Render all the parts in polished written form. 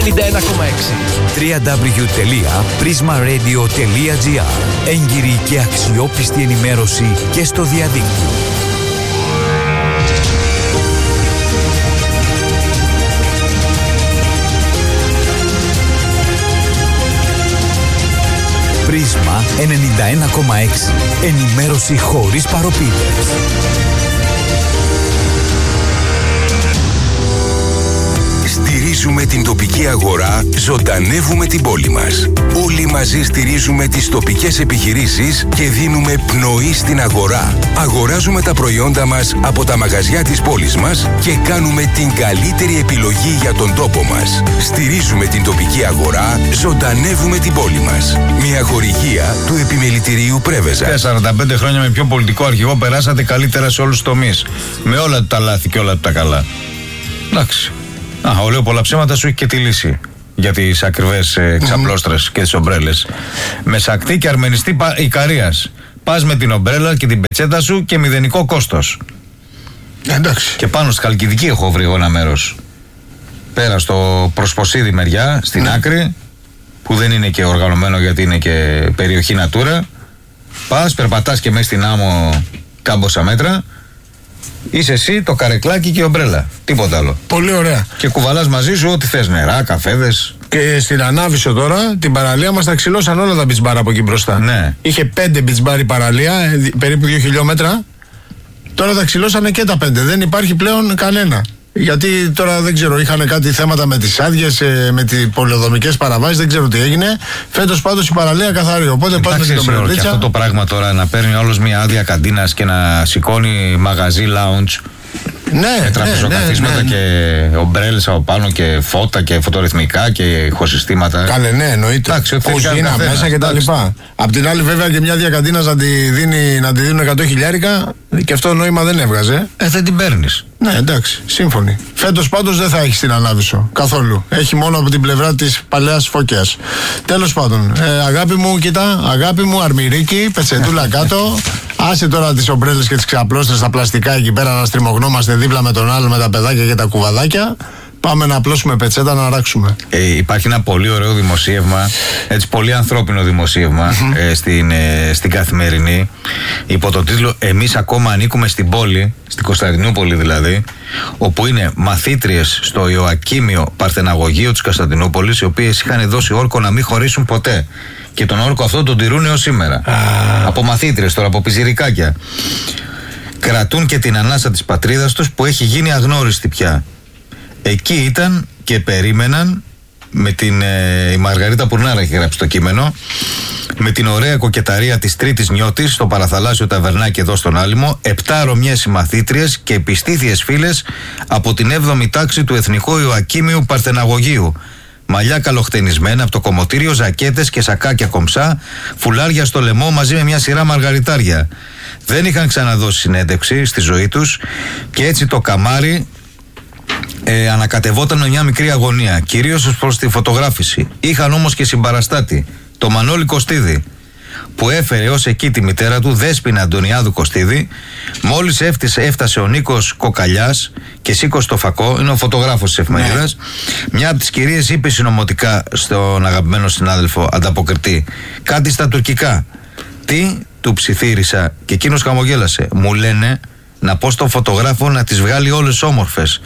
www.prismaradio.gr. Έγκυρη και αξιόπιστη ενημέρωση και στο διαδίκτυο. Πρίσμα 91,6. Ενημέρωση χωρίς παροπίδες. Στηρίζουμε την τοπική αγορά, ζωντανεύουμε την πόλη μας. Όλοι μαζί στηρίζουμε τις τοπικές επιχειρήσεις και δίνουμε πνοή στην αγορά. Αγοράζουμε τα προϊόντα μας από τα μαγαζιά της πόλης μας και κάνουμε την καλύτερη επιλογή για τον τόπο μας. Στηρίζουμε την τοπική αγορά, ζωντανεύουμε την πόλη μας. Μια χορηγία του Επιμελητηρίου Πρέβεζα. 45 χρόνια με πιο πολιτικό αρχηγό περάσατε καλύτερα σε όλους τους τομείς. Με όλα τα λάθη και όλα τα καλά. Εντάξει. Λέω πολλά ψέματα, σου έχει και τη λύση για τις ακριβές ξαπλώστρες και τις ομπρέλες. Με σακτή και αρμενιστή Ικαρίας. Πας με την ομπρέλα και την πετσέτα σου και μηδενικό κόστος. Εντάξει. Και πάνω στη Χαλκιδική έχω βρει εγώ ένα μέρος. Πέρα στο Προσποσίδη μεριά, στην άκρη, που δεν είναι και οργανωμένο γιατί είναι και περιοχή Natura. Πας, περπατάς και μέσα στην άμμο κάμποσα μέτρα. Είσαι εσύ, το καρεκλάκι και η ομπρέλα. Τίποτα άλλο. Πολύ ωραία. Και κουβαλάς μαζί σου ό,τι θες, νερά, καφέδες. Και στην Ανάβησο τώρα, την παραλία μας τα ξυλώσαν όλα τα beach bar από εκεί μπροστά. Ναι. Είχε 5 beach bar η παραλία, περίπου 2 χιλιόμετρα. Τώρα τα ξυλώσανε και τα 5. Δεν υπάρχει πλέον κανένα. Γιατί τώρα δεν ξέρω, είχαν κάτι θέματα με τις άδειες, με τις πολεοδομικές παραβάσεις, δεν ξέρω τι έγινε. Φέτος πάντως η παραλία καθαρή. Οπότε πάμε στην ομπρελίτσα. Και αυτό το πράγμα τώρα να παίρνει όλος μια άδεια καντίνας και να σηκώνει μαγαζί, lounge. Ναι, τραπεζοκαθίσματα και ομπρέλες από πάνω και φώτα και φωτορυθμικά και ηχοσυστήματα. Καλέ, ναι, εννοείται. Κουζίνα μέσα και τα λοιπά. Απ' την άλλη, βέβαια, και μια διακαντίνα να τη δίνουν 100 χιλιάρικα και αυτό νόημα δεν έβγαζε. Δεν την παίρνεις. Ναι, εντάξει, σύμφωνη. Φέτος πάντως δεν θα έχει στην Ανάβησο καθόλου. Έχει μόνο από την πλευρά της Παλαιάς Φώκιας. Τέλος πάντων, αγάπη μου, κοίτα, αγάπη μου, αρμυρίκι, πετσετούλα κάτω. Άσε τώρα τις ομπρέλες και τις ξαπλώστρες στα πλαστικά εκεί πέρα να στριμωγνόμαστε δίπλα με τον άλλο με τα παιδάκια και τα κουβαδάκια. Πάμε να απλώσουμε πετσέτα να ράξουμε. Υπάρχει ένα πολύ ωραίο δημοσίευμα, έτσι πολύ ανθρώπινο δημοσίευμα στην Καθημερινή, υπό το τίτλο «Εμείς ακόμα ανήκουμε στην πόλη», στην Κωνσταντινούπολη δηλαδή, όπου είναι μαθήτριες στο Ιωακίμιο Παρθεναγωγείο της Κωνσταντινούπολης, οι οποίες είχαν δώσει όρκο να μην χωρίσουν ποτέ. Και τον όρκο αυτό τον τηρούν έως σήμερα. Από μαθήτριες τώρα, από πιζιρικάκια. Κρατούν και την ανάσα της πατρίδας τους που έχει γίνει αγνώριστη πια. Εκεί ήταν και περίμεναν με την η Μαργαρίτα Πουρνάρα έχει γράψει το κείμενο, με την ωραία κοκεταρία της τρίτης νιώτης στο παραθαλάσσιο ταβερνάκι εδώ στον Άλυμο, 7 Ρωμιές συμμαθήτριες και επιστήθιες φίλες από την 7η τάξη του Εθνικού Ιωακίμιου Παρθεναγωγείου. Μαλλιά καλοχτενισμένα από το κομμωτήριο, ζακέτες και σακάκια κομψά, φουλάρια στο λαιμό μαζί με μια σειρά μαργαριτάρια. Δεν είχαν ξαναδώσει συνέντευξη στη ζωή τους και έτσι το καμάρι ανακατευόταν με μια μικρή αγωνία, κυρίως ως προς τη φωτογράφηση. Είχαν όμως και συμπαραστάτη, το Μανώλη Κωστίδη, που έφερε ως εκεί τη μητέρα του, Δέσποινα Αντωνιάδου Κωστίδη. Μόλις έφτασε ο Νίκος Κοκαλιάς και σήκωσε το φακό, είναι ο φωτογράφος της εφημερίδας. Μια από τις κυρίες είπε συνωμοτικά στον αγαπημένο συνάδελφο ανταποκριτή, κάτι στα τουρκικά. Τι, του ψιθύρισα και εκείνος χαμογέλασε. Μου λένε να πω στον φωτογράφο να τις βγάλει όλες όμορφες.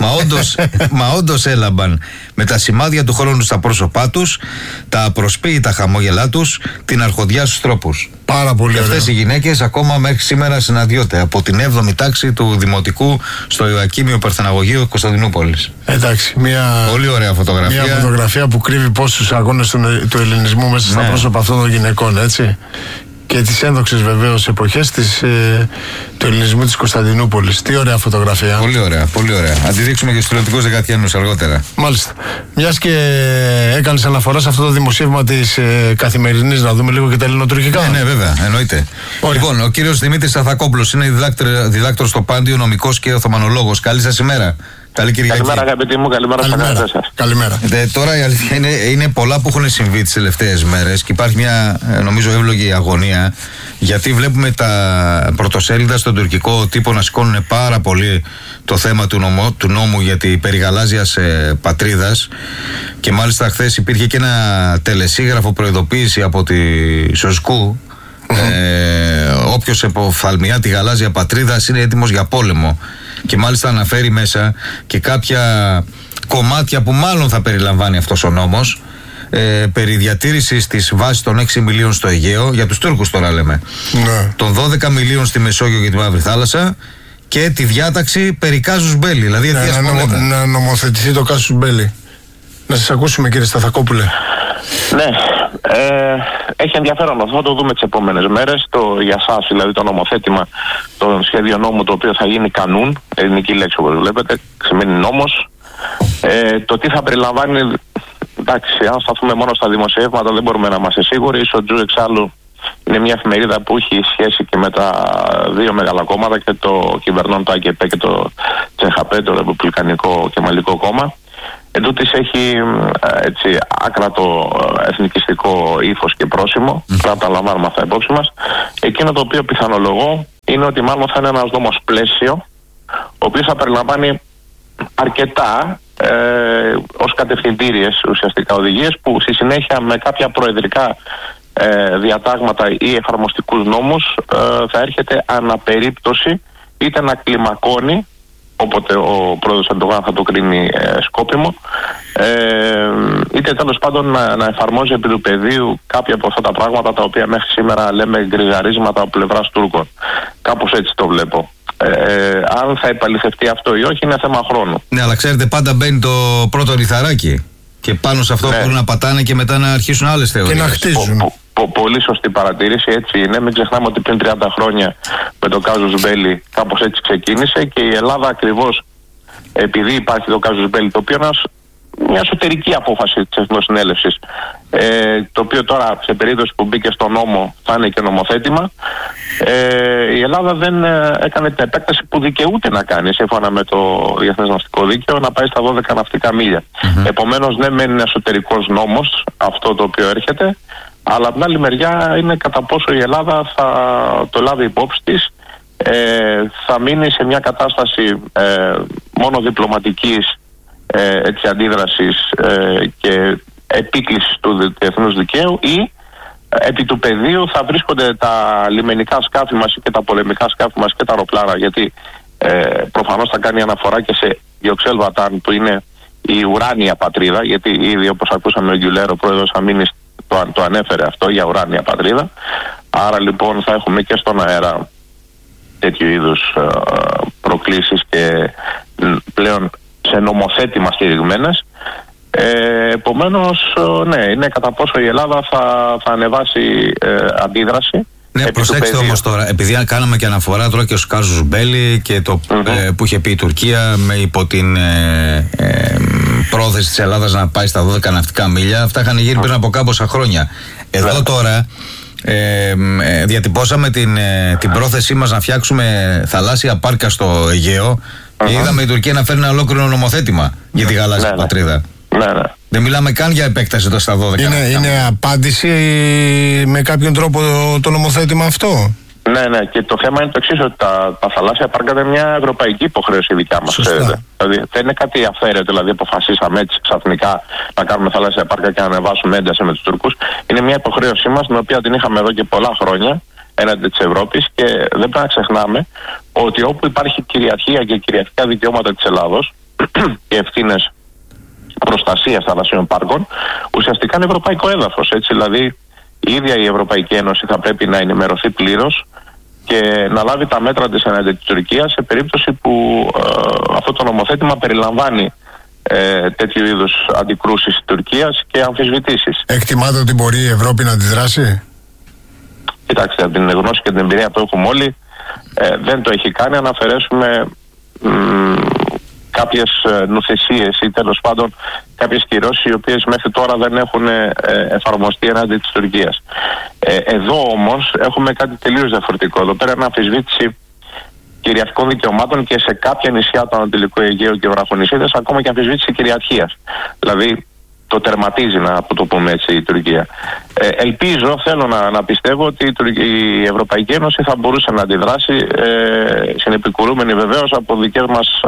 Μα όντως έλαμπαν με τα σημάδια του χρόνου στα πρόσωπά τους, τα απροσποίητα χαμόγελά τους, την αρχοντιά στους τρόπους. Πάρα πολύ ωραία. Αυτές οι γυναίκες ακόμα μέχρι σήμερα συναντιόνται από την 7η τάξη του Δημοτικού στο Ιωακίμιο Παρθεναγωγείο Κωνσταντινούπολης. Εντάξει, πολύ ωραία φωτογραφία. Μια φωτογραφία που κρύβει πόσους αγώνες του ελληνισμού μέσα στα πρόσωπα αυτών των γυναικών, έτσι. Και τις ένδοξες βεβαίως εποχές του ελληνισμού της Κωνσταντινούπολης. Τι ωραία φωτογραφία. Πολύ ωραία, πολύ ωραία. Αν τη δείξουμε και στους τηλεοπτικούς δεκατιανούς αργότερα. Μάλιστα. Μιας και έκανες αναφορά σε αυτό το δημοσίευμα της Καθημερινής, να δούμε λίγο και τα ελληνοτουρκικά. Ναι, βέβαια, εννοείται. Ωραία. Λοιπόν, ο κύριος Δημήτρης Σταθακόπουλος είναι διδάκτορος στο Πάντιο, νομικός και οθωμανολόγος. Καλή σας ημέρα. Καλή Κυριακή. Καλημέρα, αγαπητοί μου, καλημέρα στα κανάλια σας. Καλημέρα. Τώρα η αλήθεια είναι πολλά που έχουν συμβεί τις τελευταίες μέρες και υπάρχει μια νομίζω εύλογη αγωνία, γιατί βλέπουμε τα πρωτοσέλιδα στον τουρκικό τύπο να σηκώνουν πάρα πολύ το θέμα του νόμου για την περιγαλάζιας πατρίδας, και μάλιστα χθες υπήρχε και ένα τελεσίγραφο προειδοποίηση από τη Σοσκού. Όποιος εποφθαλμιά τη γαλάζια πατρίδα είναι έτοιμος για πόλεμο, και μάλιστα αναφέρει μέσα και κάποια κομμάτια που μάλλον θα περιλαμβάνει αυτός ο νόμος, περί διατήρησης της βάσης των 6 μιλίων στο Αιγαίο, για τους Τούρκους τώρα λέμε, των 12 μιλίων στη Μεσόγειο και τη Μαύρη Θάλασσα, και τη διάταξη περί κάζους μπέλι, δηλαδή να νομοθετηθεί το κάζους μπέλι. Να σας ακούσουμε, κύριε Σταθακόπουλε. Ναι, έχει ενδιαφέρον αυτό, θα το δούμε τις επόμενες μέρες. Για σας, δηλαδή το νομοθέτημα, το σχέδιο νόμου, το οποίο θα γίνει κανούν, ελληνική λέξη όπως βλέπετε, σημαίνει νόμος. Το τι θα περιλαμβάνει, εντάξει, αν σταθούμε μόνο στα δημοσιεύματα δεν μπορούμε να είμαστε σίγουροι. Η Σοτζού εξάλλου είναι μια εφημερίδα που έχει σχέση και με τα δύο μεγάλα κόμματα, και το κυβερνών, το ΑΚΠ και το ΤΣΕΧΑΠΕ, το Ρεπουμπλικανικό και Μαλλικό κόμμα. Εντούτοις έχει έτσι άκρατο εθνικιστικό ύφος και πρόσημο. Πρέπει να τα λαμβάνουμε αυτά υπόψη μας. Εκείνο το οποίο πιθανολογώ είναι ότι μάλλον θα είναι ένας νόμος πλαίσιο, ο οποίος θα περιλαμβάνει αρκετά ως κατευθυντήριες ουσιαστικά οδηγίες, που στη συνέχεια με κάποια προεδρικά διατάγματα ή εφαρμοστικούς νόμους θα έρχεται αναπερίπτωση είτε να κλιμακώνει, όποτε ο πρόεδρος Ερντογάν θα το κρίνει σκόπιμο, είτε τέλος πάντων να εφαρμόζει επί του πεδίου κάποια από αυτά τα πράγματα τα οποία μέχρι σήμερα λέμε γκριζαρίσματα από πλευράς Τούρκων. Κάπως έτσι το βλέπω. Αν θα επαληθευτεί αυτό ή όχι είναι θέμα χρόνου. Ναι, αλλά ξέρετε, πάντα μπαίνει το πρώτο λιθαράκι και πάνω σε αυτό μπορούν να πατάνε και μετά να αρχίσουν άλλες θεωρίες. Και να χτίζουν. Πολύ σωστή παρατήρηση, έτσι είναι. Μην ξεχνάμε ότι πριν 30 χρόνια με το κάζους μπέλι κάπως έτσι ξεκίνησε, και η Ελλάδα ακριβώς επειδή υπάρχει το κάζους μπέλι, το οποίο είναι μια εσωτερική απόφαση της Εθνοσυνέλευσης, το οποίο τώρα σε περίπτωση που μπήκε στο νόμο θα είναι και νομοθέτημα, η Ελλάδα δεν έκανε την επέκταση που δικαιούται να κάνει σύμφωνα με το Διεθνές Ναυτικό Δίκαιο, να πάει στα 12 ναυτικά μίλια. Επομένως ναι, μεν είναι εσωτερικός νόμος αυτό το οποίο έρχεται, αλλά από την άλλη μεριά είναι κατά πόσο η Ελλάδα θα το λάβει υπόψη της, θα μείνει σε μια κατάσταση μόνο διπλωματικής αντίδρασης και επίκλησης του διεθνούς δικαίου, ή επί του πεδίου θα βρίσκονται τα λιμενικά σκάφη μας και τα πολεμικά σκάφη μας και τα αεροπλάνα, γιατί προφανώς θα κάνει αναφορά και σε Γιοξέλ Βατάν, που είναι η ουράνια πατρίδα, γιατί ήδη όπως ακούσαμε ο Γκιουλέρο, ο πρόεδρος Αμήνης, το ανέφερε αυτό για ουράνια πατρίδα. Άρα λοιπόν θα έχουμε και στον αέρα τέτοιου είδους προκλήσεις και πλέον σε νομοθέτημα στηριγμένες. Επομένως ναι, είναι κατά πόσο η Ελλάδα θα ανεβάσει αντίδραση. Ναι, προσέξτε όμως τώρα, επειδή κάναμε και αναφορά τώρα και στους κάζους μπέλι και το που είχε πει η Τουρκία υπό την πρόθεση της Ελλάδας να πάει στα 12 ναυτικά μίλια, αυτά είχαν γίνει πριν από κάμποσα χρόνια. Εδώ τώρα διατυπώσαμε την πρόθεσή μας να φτιάξουμε θαλάσσια πάρκα στο Αιγαίο και είδαμε η Τουρκία να φέρνει ένα ολόκληρο νομοθέτημα για τη γαλάζια πατρίδα. Δεν μιλάμε καν για επέκταση εδώ στα 12. Είναι απάντηση με κάποιον τρόπο το νομοθέτημα αυτό. Ναι, και το θέμα είναι το εξής, ότι τα θαλάσσια πάρκα είναι μια ευρωπαϊκή υποχρέωση δικιά μας. Δηλαδή δεν είναι κάτι αφαίρετο, δηλαδή αποφασίσαμε έτσι ξαφνικά να κάνουμε θαλάσσια πάρκα και να ανεβάσουμε ένταση με τους Τούρκους. Είναι μια υποχρέωσή μας, την οποία την είχαμε εδώ και πολλά χρόνια έναντι της Ευρώπης, και δεν πρέπει να ξεχνάμε ότι όπου υπάρχει κυριαρχία και κυριαρχικά δικαιώματα της Ελλάδος και ευθύνες προστασίας θαλασσίων πάρκων, ουσιαστικά είναι ευρωπαϊκό έδαφος. Έτσι, δηλαδή η ίδια η Ευρωπαϊκή Ένωση θα πρέπει να ενημερωθεί πλήρως και να λάβει τα μέτρα της εναντί της Τουρκίας σε περίπτωση που αυτό το νομοθέτημα περιλαμβάνει τέτοιου είδους αντικρούσεις της Τουρκίας και αμφισβητήσεις. Εκτιμάτε ότι μπορεί η Ευρώπη να αντιδράσει? Κοιτάξτε, από την γνώση και την εμπειρία που έχουμε όλοι, δεν το έχει κάνει, αν αφαιρέσουμε κάποιες νουθεσίες ή τέλος πάντων κάποιες κυρώσεις οι οποίες μέχρι τώρα δεν έχουν εφαρμοστεί ενάντια της Τουρκίας. Εδώ όμως έχουμε κάτι τελείως διαφορετικό. Εδώ πέρα είναι αμφισβήτηση κυριαρχικών δικαιωμάτων και σε κάποια νησιά του Ανατολικού Αιγαίου και βραχονησίδες ακόμα και αμφισβήτηση κυριαρχίας. Δηλαδή το τερματίζει, να το πούμε έτσι, η Τουρκία. Θέλω να πιστεύω ότι η Ευρωπαϊκή Ένωση θα μπορούσε να αντιδράσει, συνεπικουρούμενη βεβαίως από δικές μας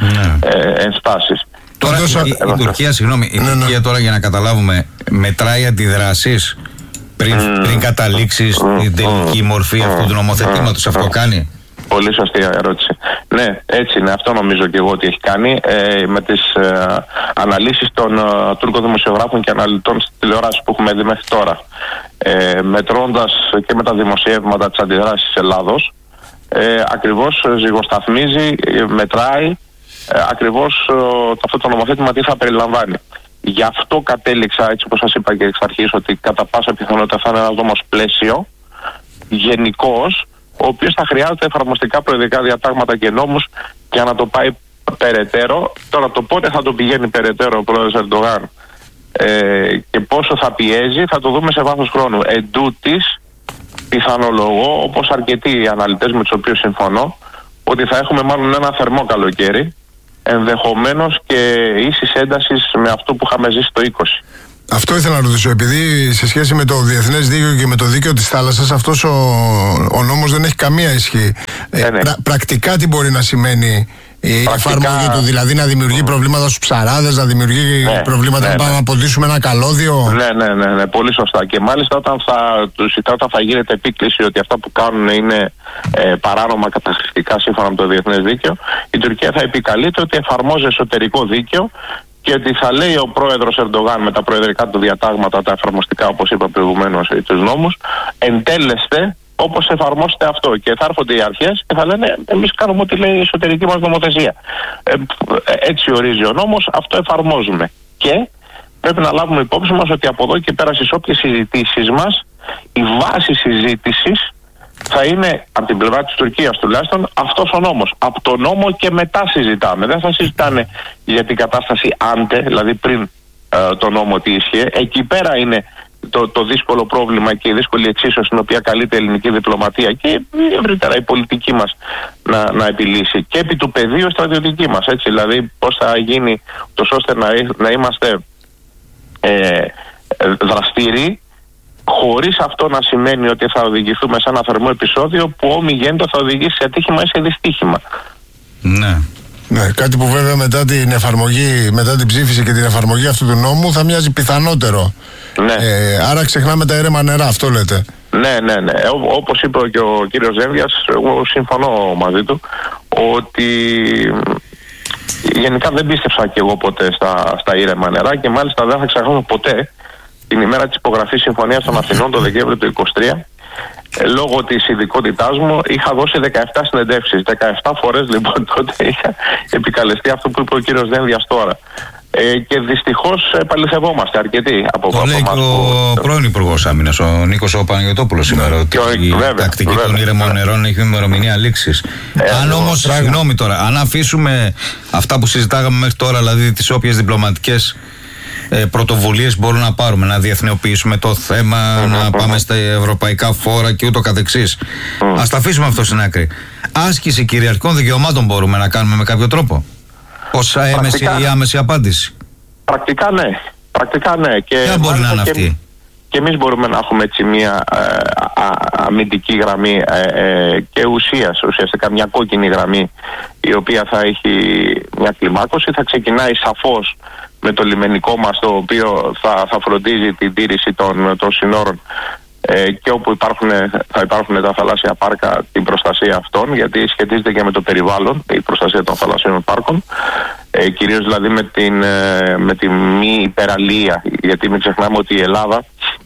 ενστάσεις. Τώρα η Τουρκία, η Τουρκία τώρα, για να καταλάβουμε, μετράει αντιδράσεις πριν καταλήξει στην τελική μορφή αυτού του νομοθετήματος? Αυτό κάνει? Πολύ σωστή ερώτηση. Ναι, έτσι είναι. Αυτό νομίζω και εγώ ότι έχει κάνει, με τις αναλύσεις των Τούρκων δημοσιογράφων και αναλυτών στη τηλεόραση που έχουμε δει μέχρι τώρα. Μετρώντας και με τα δημοσιεύματα της αντιδράσης της Ελλάδος, ακριβώς ζυγοσταθμίζει, μετράει ακριβώς αυτό το νομοθέτημα τι θα περιλαμβάνει. Γι' αυτό κατέληξα, έτσι όπως σας είπα και εξ αρχής, ότι κατά πάσα πιθανότητα θα είναι ένας νόμος πλαίσιο, γενικός, ο οποίος θα χρειάζεται εφαρμοστικά προεδρικά διατάγματα και νόμους για να το πάει περαιτέρω. Τώρα το πότε θα το πηγαίνει περαιτέρω ο πρόεδρος Ερντογάν και πόσο θα πιέζει θα το δούμε σε βάθος χρόνου. Εν τούτης, πιθανολογώ, όπως αρκετοί αναλυτές με τους οποίους συμφωνώ, ότι θα έχουμε μάλλον ένα θερμό καλοκαίρι, ενδεχομένως και ίσης έντασης με αυτό που είχαμε ζήσει το 20. Αυτό ήθελα να ρωτήσω, επειδή σε σχέση με το διεθνές δίκαιο και με το δίκαιο της θάλασσας αυτός ο νόμος δεν έχει καμία ισχύ. Πρακτικά τι μπορεί να σημαίνει η εφαρμογή του, δηλαδή να δημιουργεί προβλήματα στους ψαράδες, να δημιουργεί προβλήματα να πάμε να αποδίσουμε ένα καλώδιο? Ναι, πολύ σωστά. Και μάλιστα όταν θα γίνεται επίκληση ότι αυτά που κάνουν είναι παράνομα καταχρηστικά σύμφωνα με το διεθνές δίκαιο, η Τουρκία θα επικαλείται ότι εφαρμόζει εσωτερικό δίκαιο και ότι θα λέει ο πρόεδρος Ερντογάν με τα προεδρικά του διατάγματα, τα εφαρμοστικά, όπως είπα προηγουμένως, τους νόμους, εντέλεστε όπως εφαρμόστε αυτό. Και θα έρχονται οι αρχές και θα λένε εμείς κάνουμε ό,τι λέει η εσωτερική μας νομοθεσία. Έτσι ορίζει ο νόμος, αυτό εφαρμόζουμε. Και πρέπει να λάβουμε υπόψη μας ότι από εδώ και πέρα στις όποιες συζητήσεις μας, η βάση συζήτησης θα είναι, από την πλευρά της Τουρκίας τουλάχιστον, αυτός ο νόμος. Από τον νόμο και μετά συζητάμε. Δεν θα συζητάνε για την κατάσταση άντε, δηλαδή πριν τον νόμο τι ισχύει. Εκεί πέρα είναι το δύσκολο πρόβλημα και η δύσκολη εξίσωση την οποία καλείται η ελληνική διπλωματία και ευρύτερα η πολιτική μας να επιλύσει. Και επί του πεδίου στρατιωτική μας, έτσι, δηλαδή πώς θα γίνει τόσο ώστε να είμαστε δραστήριοι, χωρίς αυτό να σημαίνει ότι θα οδηγηθούμε σε ένα θερμό επεισόδιο που όμοιγέντο θα οδηγήσει σε ατύχημα ή σε δυστύχημα. Ναι, κάτι που βέβαια μετά την εφαρμογή, μετά την ψήφιση και την εφαρμογή αυτού του νόμου θα μοιάζει πιθανότερο. Ναι. Άρα ξεχνάμε τα αίρεμα νερά, αυτό λέτε? Ναι. Όπως είπε και ο κύριος Δένδιας, εγώ συμφωνώ μαζί του ότι γενικά δεν πίστεψα και εγώ ποτέ στα ήρεμα νερά και μάλιστα δεν θα ξεχάσω ποτέ την ημέρα της υπογραφής Συμφωνίας των Αθηνών το Δεκέμβριο του 2023. Λόγω της ειδικότητάς μου είχα δώσει 17 συνεντεύξεις. 17 φορές λοιπόν τότε είχα επικαλεστεί αυτό που είπε ο κύριος Δένδιας τώρα. Και δυστυχώς επαληθευόμαστε αρκετοί από το λέει και ο πρώην Υπουργός Άμυνας, ο Νίκος ο Παναγιωτόπουλος σήμερα, ότι η τακτική των ήρεμων νερών έχει ημερομηνία λήξης. Αν όμως, συγγνώμη τώρα, αν αφήσουμε αυτά που συζητάγαμε μέχρι τώρα, δηλαδή τις όποιες διπλωματικές πρωτοβουλίες μπορούμε να πάρουμε, να διεθνοποιήσουμε το θέμα, να πάμε στα ευρωπαϊκά φόρα και ούτω καθεξής. Ας τα αφήσουμε αυτό στην άκρη. Άσκηση κυριαρχικών δικαιωμάτων μπορούμε να κάνουμε με κάποιο τρόπο, ως έμεση ή άμεση απάντηση? Πρακτικά ναι. Και ποια μπορεί να είναι αυτή? Και εμείς μπορούμε να έχουμε έτσι μια αμυντική γραμμή και ουσιαστικά μια κόκκινη γραμμή, η οποία θα έχει μια κλιμάκωση. Θα ξεκινάει σαφώς με το λιμενικό μας, το οποίο θα φροντίζει την τήρηση των συνόρων και όπου θα υπάρχουν τα θαλάσσια πάρκα, την προστασία αυτών, γιατί σχετίζεται και με το περιβάλλον, η προστασία των θαλασσίων πάρκων, κυρίως δηλαδή με τη μη υπεραλία, γιατί μην ξεχνάμε ότι η Ελλάδα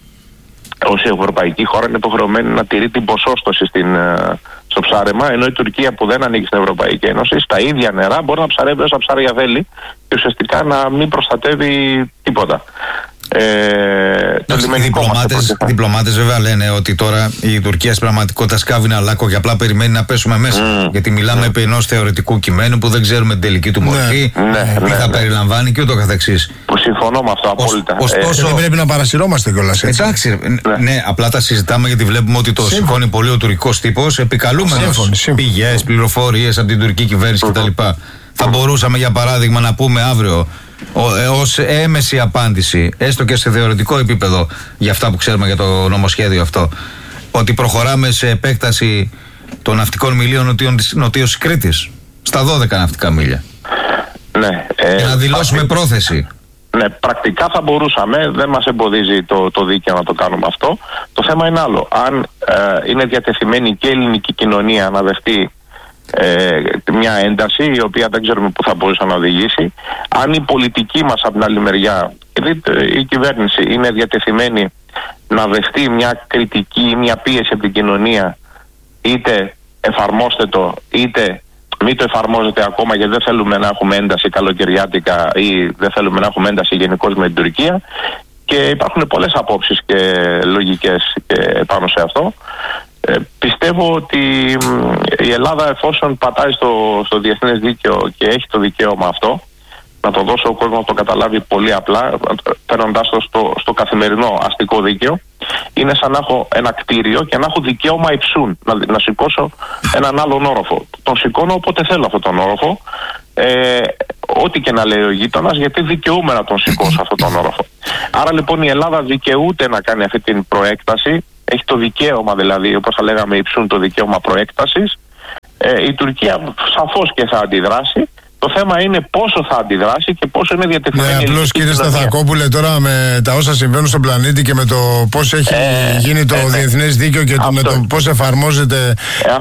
ως ευρωπαϊκή χώρα είναι υποχρεωμένη να τηρεί την ποσόστοση στο ψάρεμα, ενώ η Τουρκία που δεν ανήκει στην Ευρωπαϊκή Ένωση, στα ίδια νερά μπορεί να ψαρεύει όσα ψάρια θέλει και ουσιαστικά να μην προστατεύει τίποτα. το λιμενικό μας. Οι διπλωμάτες βέβαια λένε ότι τώρα η Τουρκία στην πραγματικότητα σκάβει ένα λάκκο και απλά περιμένει να πέσουμε μέσα. Γιατί μιλάμε επί ενός θεωρητικού κειμένου που δεν ξέρουμε την τελική του μορφή, τι θα περιλαμβάνει και ούτω καθεξής. Συμφωνώ με αυτό απόλυτα. Ωστόσο, δεν πρέπει να παρασυρώμαστε κιόλας. Εντάξει, ναι, απλά τα συζητάμε γιατί βλέπουμε ότι το σηκώνει πολύ ο τουρκικός τύπος, επικαλούμενος πηγές, πληροφορίες από την τουρκική κυβέρνηση κτλ. Θα μπορούσαμε για παράδειγμα να πούμε αύριο ως έμεση απάντηση, έστω και σε θεωρητικό επίπεδο, για αυτά που ξέρουμε για το νομοσχέδιο αυτό, ότι προχωράμε σε επέκταση των ναυτικών μιλίων νοτίως Κρήτης στα 12 ναυτικά μίλια. Ναι, και να δηλώσουμε πρόθεση. Ναι, πρακτικά θα μπορούσαμε, δεν μας εμποδίζει το δίκαιο να το κάνουμε αυτό. Το θέμα είναι άλλο. Αν είναι διατεθειμένη και η ελληνική κοινωνία να δεχτεί μια ένταση η οποία δεν ξέρουμε πού θα μπορούσε να οδηγήσει, αν η πολιτική μας από την άλλη μεριά, η κυβέρνηση είναι διατεθειμένη να δεχτεί μια κριτική ή μια πίεση από την κοινωνία, είτε εφαρμόστε το είτε μην το εφαρμόζετε ακόμα γιατί δεν θέλουμε να έχουμε ένταση καλοκαιριάτικα ή δεν θέλουμε να έχουμε ένταση γενικώς με την Τουρκία, και υπάρχουν πολλές απόψεις και λογικές πάνω σε αυτό. Πιστεύω ότι η Ελλάδα, εφόσον πατάει στο διεθνές δίκαιο και έχει το δικαίωμα αυτό, να το δώσω ο κόσμος να το καταλάβει πολύ απλά, παίρνοντάς το στο καθημερινό αστικό δίκαιο, είναι σαν να έχω ένα κτίριο και να έχω δικαίωμα υψούν, να σηκώσω έναν άλλον όροφο. Τον σηκώνω όποτε θέλω αυτόν τον όροφο, ό,τι και να λέει ο γείτονας, γιατί δικαιούμαι να τον σηκώσω αυτόν τον όροφο. Άρα λοιπόν η Ελλάδα δικαιούται να κάνει αυτή την προέκταση, έχει το δικαίωμα δηλαδή, όπως θα λέγαμε υψούν το δικαίωμα προέκτασης. Η Τουρκία σαφώς και θα αντιδράσει. Το θέμα είναι πόσο θα αντιδράσει και πόσο είναι διατεθειμένη. Ναι, απλώς κύριε Σταθακόπουλε, τώρα με τα όσα συμβαίνουν στον πλανήτη και με το πώς έχει γίνει το διεθνές δίκαιο και με το πώς εφαρμόζεται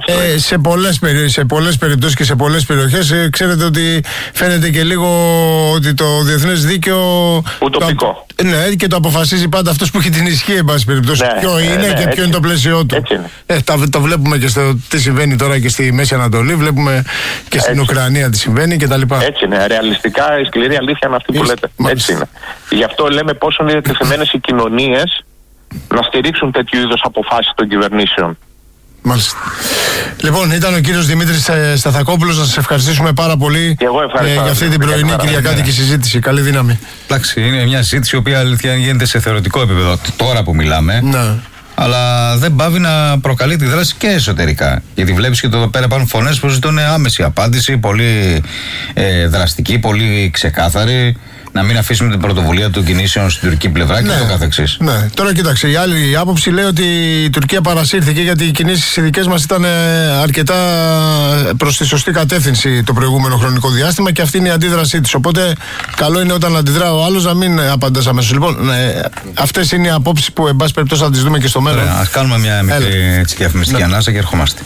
σε πολλές περιπτώσεις και σε πολλές περιοχές, ξέρετε ότι φαίνεται και λίγο ότι το διεθνές δίκαιο ουτοπικό. Ναι, και το αποφασίζει πάντα αυτός που έχει την ισχύ, εν πάση περιπτώσει. Ποιο είναι και ποιο είναι το πλαίσιο του. Το βλέπουμε και στο τι συμβαίνει τώρα και στη Μέση Ανατολή, βλέπουμε και στην Ουκρανία τι συμβαίνει κτλ. Έτσι είναι. Ρεαλιστικά η σκληρή αλήθεια είναι αυτή που λέτε. Έτσι είναι. Γι' αυτό λέμε πόσο είναι διατεθειμένες οι κοινωνίες να στηρίξουν τέτοιου είδους αποφάσεις των κυβερνήσεων. Μάλιστα. Λοιπόν, ήταν ο κύριος Δημήτρης Σταθακόπουλος. Να σας ευχαριστήσουμε πάρα πολύ για αυτή την πρωινή κυριακάτικη συζήτηση. Καλή δύναμη. Εντάξει, είναι μια συζήτηση η οποία αλήθεια γίνεται σε θεωρητικό επίπεδο τώρα που μιλάμε. Ναι. Αλλά δεν πάβει να προκαλεί τη δράση και εσωτερικά. Γιατί βλέπεις και εδώ πέρα υπάρχουν φωνές που ζητούν άμεση απάντηση, πολύ δραστική, πολύ ξεκάθαρη. Να μην αφήσουμε την πρωτοβουλία των κινήσεων στην τουρκική πλευρά και το καθεξής. Ναι, τώρα κοίταξε. Η άλλη άποψη λέει ότι η Τουρκία παρασύρθηκε γιατί οι κινήσεις οι δικές μας ήταν αρκετά προς τη σωστή κατεύθυνση το προηγούμενο χρονικό διάστημα και αυτή είναι η αντίδρασή της. Οπότε, καλό είναι όταν αντιδρά ο άλλος να μην απαντάς αμέσως. Λοιπόν, αυτές είναι οι απόψεις που, εν πάση περιπτώσει, θα τις δούμε και στο μέλλον. Ας κάνουμε μια μικρή διαφημιστική ανάσα και ερχόμαστε.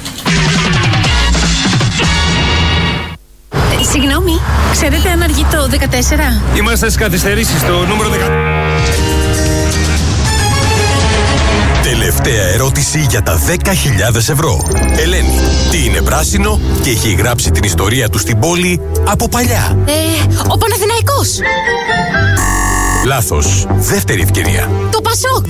Συγγνώμη, ξέρετε αν αργεί το 14? Είμαστε στις καθυστερήσεις στο νούμερο 10. Τελευταία ερώτηση για τα 10.000 ευρώ. Ελένη, τι είναι πράσινο και έχει γράψει την ιστορία του στην πόλη από παλιά? Ο Παναθηναϊκός. Λάθος. Δεύτερη ευκαιρία. Το Πασόκ.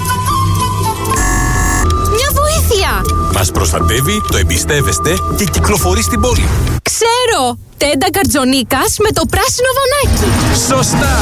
Μια βοήθεια. Μας προστατεύει, το εμπιστεύεστε και κυκλοφορεί στην πόλη. Ξέρω! Τέντα Γκαρτζονίκας με το πράσινο βανάκι. Σωστά!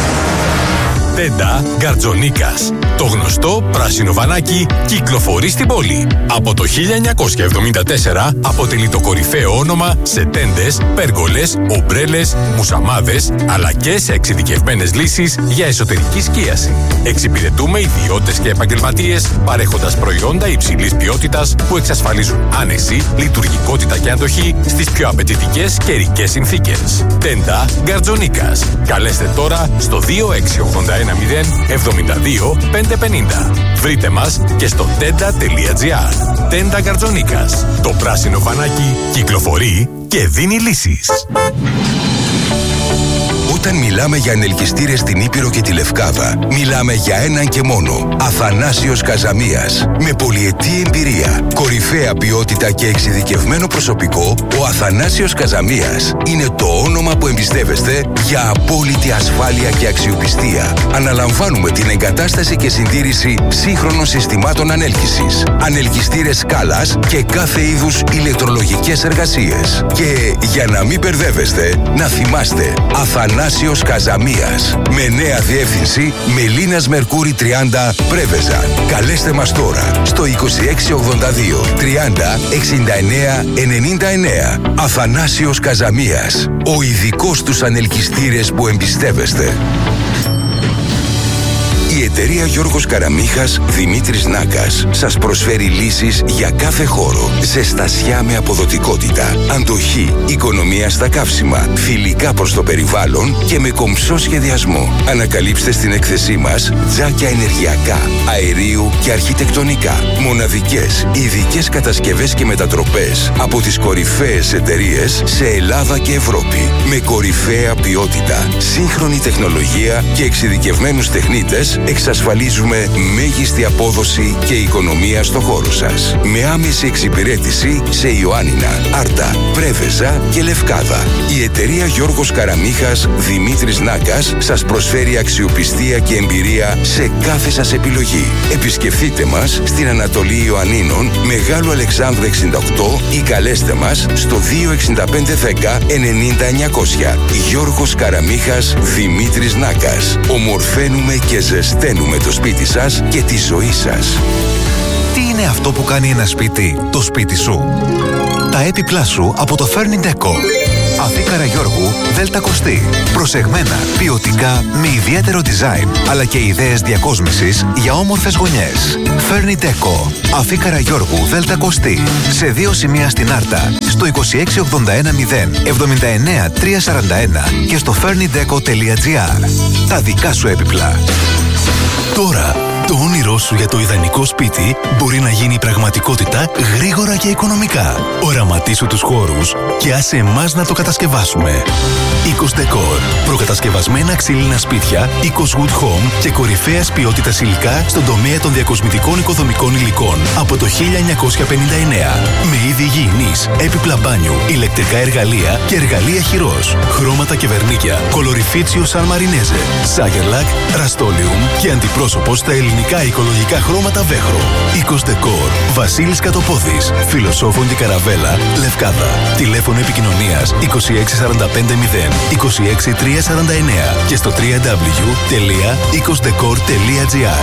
Τέντα Γκαρτζονίκας. Το γνωστό πράσινο βανάκι κυκλοφορεί στην πόλη. Από το 1974 αποτελεί το κορυφαίο όνομα σε τέντες, πέργολες, ομπρέλες, μουσαμάδες, αλλά και σε εξειδικευμένες λύσεις για εσωτερική σκίαση. Εξυπηρετούμε ιδιώτες και επαγγελματίες παρέχοντας προϊόντα υψηλής ποιότητας που εξασφαλίζουν άνεση, λειτουργικότητα και αντοχή στις πιο απαιτητικές καιρικές συνθήκες. Τέντα Γκαρτζονίκας. Καλέστε τώρα στο 2681 072 550. Βρείτε μας και στο tenda.gr. Τέντα Γκαρτζονίκας. Το πράσινο βανάκι κυκλοφορεί και δίνει λύσεις. Όταν μιλάμε για ανελκυστήρες στην Ήπειρο και τη Λευκάδα, μιλάμε για έναν και μόνο. Αθανάσιος Καζαμίας. Με πολυετή εμπειρία, κορυφαία ποιότητα και εξειδικευμένο προσωπικό, ο Αθανάσιος Καζαμίας είναι το όνομα που εμπιστεύεστε για απόλυτη ασφάλεια και αξιοπιστία. Αναλαμβάνουμε την εγκατάσταση και συντήρηση σύγχρονων συστημάτων ανέλκυσης, ανελκυστήρες σκάλας και κάθε είδους ηλεκτρολογικές εργασίες. Και για να μην μπερδεύεστε, να θυμάστε, Αθανάσιος Καζαμίας. Με νέα διεύθυνση Μελίνας Μερκούρη 30 Πρέβεζα. Καλέστε μας τώρα στο 2682 30 69 99. Αθανάσιος Καζαμίας. Ο ειδικός στους ανελκυστήρες που εμπιστεύεστε. Η εταιρεία Γιώργος Καραμίχας Δημήτρης Νάκας σας προσφέρει λύσεις για κάθε χώρο. Ζεστασιά με αποδοτικότητα, αντοχή, οικονομία στα καύσιμα, φιλικά προς το περιβάλλον και με κομψό σχεδιασμό. Ανακαλύψτε στην έκθεσή μας τζάκια ενεργειακά, αερίου και αρχιτεκτονικά. Μοναδικές, ειδικές κατασκευές και μετατροπές από τις κορυφαίες εταιρείες σε Ελλάδα και Ευρώπη. Με κορυφαία ποιότητα, σύγχρονη τεχνολογία και εξειδικευμένους τεχνίτες εξασφαλίζουμε μέγιστη απόδοση και οικονομία στο χώρο σας. Με άμεση εξυπηρέτηση σε Ιωάννινα, Άρτα, Πρέβεζα και Λευκάδα. Η εταιρεία Γιώργος Καραμίχας Δημήτρης Νάκας σας προσφέρει αξιοπιστία και εμπειρία σε κάθε σας επιλογή. Επισκεφτείτε μας στην Ανατολή Ιωαννίνων, Μεγάλου Αλεξάνδρου 68 ή καλέστε μας στο 26510 90900. Γιώργος Καραμίχας Δημήτρης Νάκας. Ομορφαίνουμε και ζεσταίνουμε το σπίτι σας και τη ζωή σας. Τι είναι αυτό που κάνει ένα σπίτι το σπίτι σου? Τα έπιπλά σου από το Fernindeco. Αφή Καραγιώργου, Δέλτα Κωστή. Προσεγμένα, ποιοτικά, με ιδιαίτερο design, αλλά και ιδέες διακόσμησης για όμορφες γωνιές. Fernindeco. Αφή Καραγιώργου, Δέλτα Κωστή. Σε 2 σημεία στην Άρτα, στο 26810 79 341 και στο fernindeco.gr. Τα δικά σου έπιπλα. Τώρα, το όνειρό σου για το ιδανικό σπίτι μπορεί να γίνει πραγματικότητα γρήγορα και οικονομικά. Οραματίσου τους χώρους και άσε εμάς να το κατασκευάσουμε. Eikos Decor. Προκατασκευασμένα ξύλινα σπίτια, Eikos Wood Home και κορυφαίας ποιότητας υλικά στον τομέα των διακοσμητικών οικοδομικών υλικών από το 1959. Με είδη υγιεινής, έπιπλα μπάνιου, ηλεκτρικά εργαλεία και εργαλεία χειρός. Χρώματα και βερνίκια, κολοριφίτσιο Σαν Μαρινέζε, Σάγερλακ, Ραστόλιουμ και αντιπρόσωπο στα ελληνικά οικολογικά χρώματα Βέχρο. Eikos Decor. Βασίλης Κατοπόδης, Φιλοσόφων και Καραβέλα, Λευκάδα. Τηλέφωνο επικοινωνίας 26450 26349 και στο www.eikosdecor.gr.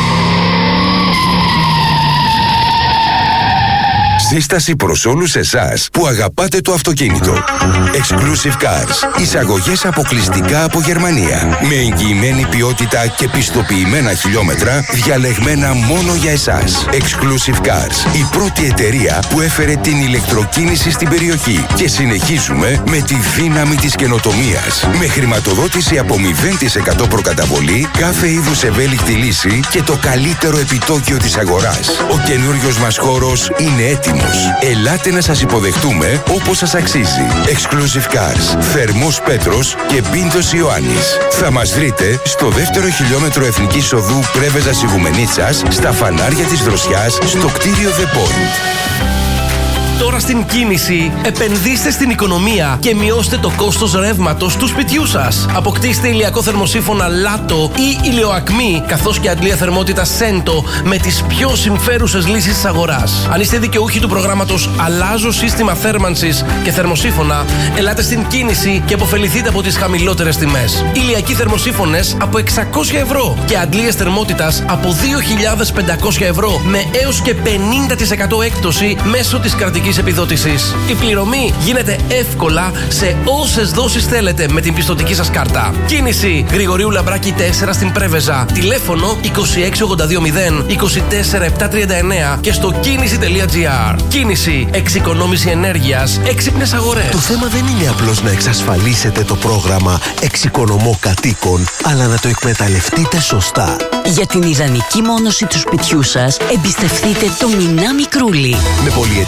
Σύσταση προς όλους εσάς που αγαπάτε το αυτοκίνητο. Exclusive Cars. Εισαγωγές αποκλειστικά από Γερμανία. Με εγγυημένη ποιότητα και πιστοποιημένα χιλιόμετρα διαλεγμένα μόνο για εσάς. Exclusive Cars. Η πρώτη εταιρεία που έφερε την ηλεκτροκίνηση στην περιοχή. Και συνεχίζουμε με τη δύναμη της καινοτομίας. Με χρηματοδότηση από 0% προκαταβολή, κάθε είδους ευέλικτη λύση και το καλύτερο επιτόκιο της αγοράς. Ο καινούριος μας χώρος είναι έτοιμος. Ελάτε να σας υποδεχτούμε όπως σας αξίζει. Exclusive Cars. Θερμός Πέτρος και Πίντος Ιωάννης. Θα μας βρείτε στο 2ο χιλιόμετρο Εθνικής Οδού Πρέβεζας Ιγουμενίτσας, στα φανάρια της Δροσιάς, στο κτίριο The Point. Τώρα στην Κίνηση επενδύστε στην οικονομία και μειώστε το κόστος ρεύματος του σπιτιού σας. Αποκτήστε ηλιακό θερμοσύφωνα Λάτο ή ηλιοακμή, καθώς και αντλία θερμότητα Σέντο με τις πιο συμφέρουσες λύσεις της αγοράς. Αν είστε δικαιούχοι του προγράμματος Αλλάζω σύστημα θέρμανσης και θερμοσύφωνα, ελάτε στην Κίνηση και αποφεληθείτε από τις χαμηλότερες τιμές. Ηλιακοί θερμοσύφωνες από 600 ευρώ και αντλίες θερμότητας από 2.500 ευρώ με έως και 50% έκπτωση μέσω της κρατικής επιδότησης. Η πληρωμή γίνεται εύκολα σε όσες δόσεις θέλετε με την πιστωτική σας κάρτα. Κίνηση Γρηγορίου Λαμπράκη 4 στην Πρέβεζα. Τηλέφωνο 26820 24739 και στο κίνηση.gr. Κίνηση. Εξοικονόμηση ενέργειας. Έξυπνες αγορές. Το θέμα δεν είναι απλώς να εξασφαλίσετε το πρόγραμμα Εξοικονομώ Κατοίκων, αλλά να το εκμεταλλευτείτε σωστά. Για την ιδανική μόνωση του σπιτιού σας, εμπιστευτείτε το Μινά Μικρούλι. Με πολυετή εμπειρία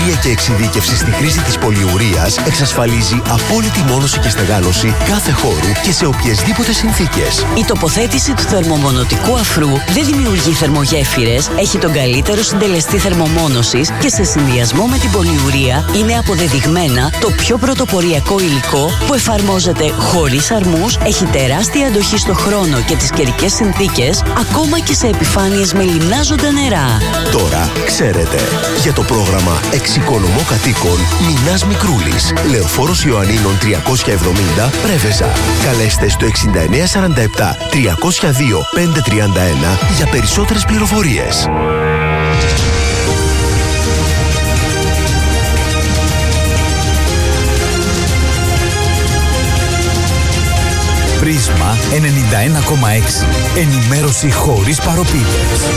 φροντίδα και εξειδίκευση στη χρήση της πολυουρίας εξασφαλίζει απόλυτη μόνωση και στεγάνωση κάθε χώρου και σε οποιασδήποτε συνθήκες. Η τοποθέτηση του θερμομονωτικού αφρού δεν δημιουργεί θερμογέφυρες, έχει τον καλύτερο συντελεστή θερμομόνωσης και σε συνδυασμό με την πολυουρία είναι αποδεδειγμένα το πιο πρωτοποριακό υλικό που εφαρμόζεται χωρίς αρμούς, έχει τεράστια αντοχή στο χρόνο και τις καιρικές συνθήκες, ακόμα και σε επιφάνειες με λιμνάζοντα νερά. Τώρα ξέρετε. Για το πρόγραμμα Εξοικονομώ Κατοίκων, Μινάς Μικρούλης, Λεωφόρος Ιωαννίνων 370, Πρέβεζα. Καλέστε στο 6947 302 531 για περισσότερες πληροφορίες. Πρίσμα 91,6. Ενημέρωση χωρίς παροπίδες.